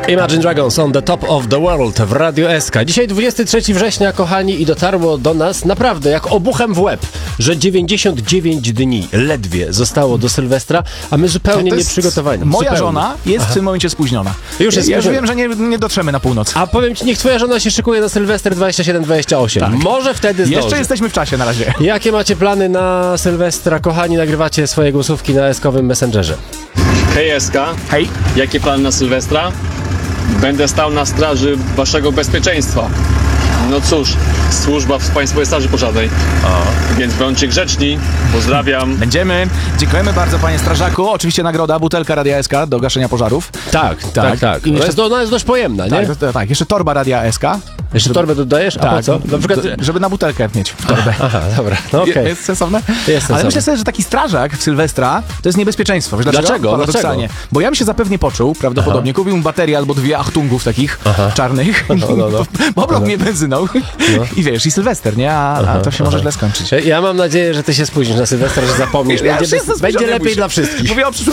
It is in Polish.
Imagine Dragons on the top of the world w Radio SK. Dzisiaj 23 września, kochani, i dotarło do nas naprawdę jak obuchem w łeb, że 99 dni ledwie zostało do Sylwestra, a my zupełnie nieprzygotowani. Moja żona jest w tym momencie spóźniona. Już jest ja już spóźniona. wiem, że nie dotrzemy na północ. A powiem ci, niech twoja żona się szykuje na Sylwester 27-28. Tak. Może wtedy zdąży. Jeszcze jesteśmy w czasie na razie. Jakie macie plany na Sylwestra, kochani? Nagrywacie swoje głosówki na eskowym Messengerze. Hej SK, Hej. jakie plany na Sylwestra? Będę stał na straży waszego bezpieczeństwa. No cóż, służba w Państwowej Straży Pożarnej. Więc bądźcie grzeczni. Pozdrawiam. Będziemy. Dziękujemy bardzo, panie strażaku. Oczywiście nagroda, butelka Radia SK do gaszenia pożarów. Tak. I jeszcze, Ona jest dość pojemna, nie? tak, jeszcze torba Radia SK. Jeszcze torbę dodajesz? A Tak, po co? Na przykład... żeby na butelkę mieć w torbę. Aha, dobra, no okej. Jest sensowne? Jest Ale sensowne. myślę sobie, że taki strażak w Sylwestra to jest niebezpieczeństwo. Wiesz Dlaczego? Paradoksalnie. Bo ja bym się zapewnie poczuł, prawdopodobnie. Kupiłbym baterię albo 2 Achtungów takich czarnych. Poblał mnie benzyną. I wiesz, i Sylwester, nie? A to się może źle skończyć. Ja mam nadzieję, że ty się spóźnisz na Sylwestra, że zapomnisz. Ja już jestem Będzie spóźniony, lepiej bój się. dla wszystkich. Mówię o przyszłym